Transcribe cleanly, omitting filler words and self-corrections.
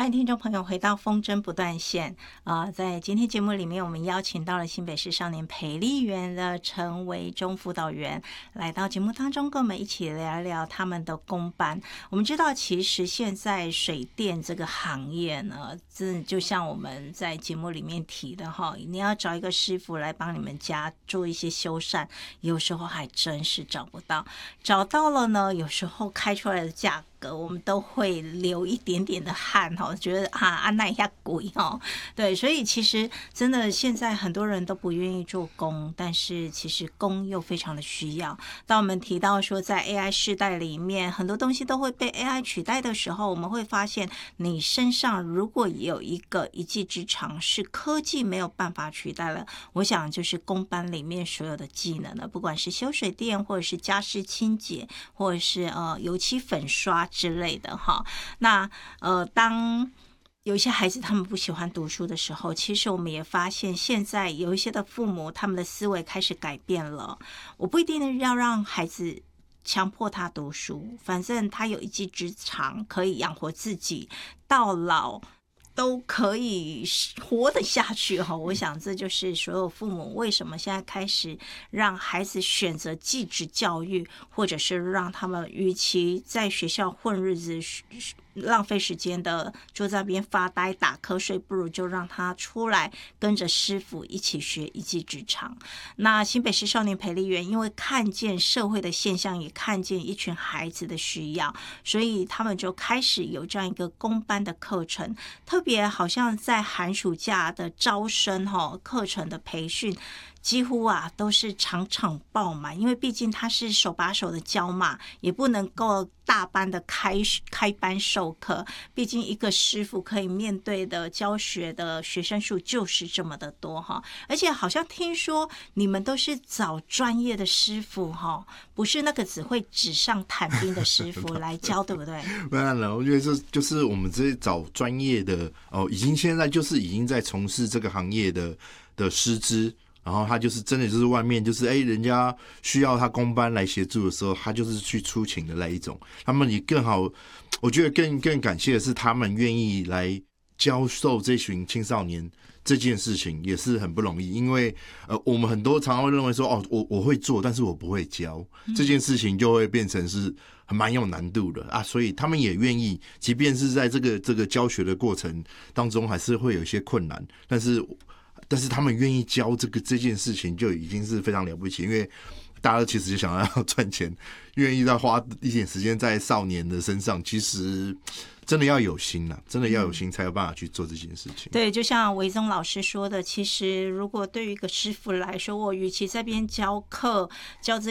欢迎听众朋友回到风筝不断线。在今天节目里面，我们邀请到了新北市少年培力园的陈维忠辅导员来到节目当中，跟我们一起聊聊他们的工班。我们知道，其实现在水电这个行业呢，真的就像我们在节目里面提的哈，你要找一个师傅来帮你们家做一些修缮，有时候还真是找不到。找到了呢，有时候开出来的价格我们都会流一点点的汗哈，觉得那一下贵哈。对，所以其实真的现在很多人都不愿意做工，但是其实工又非常的需要。当我们提到说在 AI 世代里面，很多东西都会被 AI 取代的时候，我们会发现你身上如果有一个一技之长是科技没有办法取代了，我想就是工班里面所有的技能了，不管是修水电或者是家事清洁或者是油漆粉刷之类的哈。那当有一些孩子他们不喜欢读书的时候，其实我们也发现现在有一些的父母他们的思维开始改变了。我不一定要让孩子强迫他读书，反正他有一技之长可以养活自己，到老都可以活得下去哈。我想这就是所有父母为什么现在开始让孩子选择技职教育，或者是让他们与其在学校混日子浪费时间的坐在那边发呆打瞌睡，不如就让他出来跟着师傅一起学一技之长。那新北市少年培力园因为看见社会的现象，也看见一群孩子的需要，所以他们就开始有这样一个工班的课程，特别好像在寒暑假的招生课程的培训几乎都是场场爆满，因为毕竟他是手把手的教嘛，也不能够大班的开班授课，毕竟一个师傅可以面对的教学的学生数就是这么的多哈。而且好像听说你们都是找专业的师傅哈，不是那个只会纸上谈兵的师傅来教，对不对？ 当然了，我觉得这就是我们这找专业的现在就是已经在从事这个行业的师资。然后他就是真的就是外面就是人家需要他工班来协助的时候，他就是去出勤的那一种。他们也更好，我觉得更感谢的是他们愿意来教授这群青少年这件事情也是很不容易。因为我们很多常常会认为说我会做，但是我不会教，这件事情就会变成是蛮有难度的啊。所以他们也愿意，即便是在这个教学的过程当中，还是会有一些困难，但是他们愿意教这件事情就已经是非常了不起，因为大家其实就想要赚钱，愿意再花一点时间在少年的身上，其实真的要有心啦，真的要有心才有办法去做这件事情。 对，就像维宗老师说的，其实如果对于一个师傅来说，我与其在边教课教这